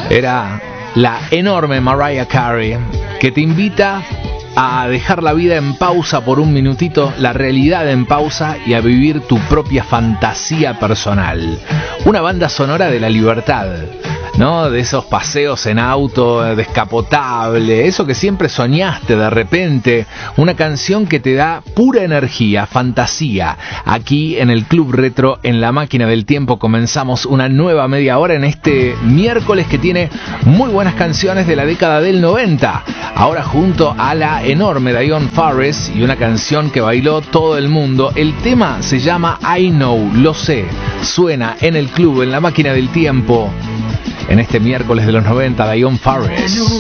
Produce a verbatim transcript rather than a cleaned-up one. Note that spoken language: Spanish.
Era la enorme Mariah Carey, que te invita a dejar la vida en pausa por un minutito, la realidad en pausa, y a vivir tu propia fantasía personal. Una banda sonora de la libertad, ¿no? De esos paseos en auto descapotable, eso que siempre soñaste de repente. Una canción que te da pura energía, fantasía. Aquí en el Club Retro, en la máquina del tiempo, comenzamos una nueva media hora en este miércoles que tiene muy buenas canciones de la década del noventa. Ahora junto a la enorme Diane Farris y una canción que bailó todo el mundo. El tema se llama I Know, lo sé. Suena en el club, en la máquina del tiempo. En este miércoles de los noventa, Diane Farris.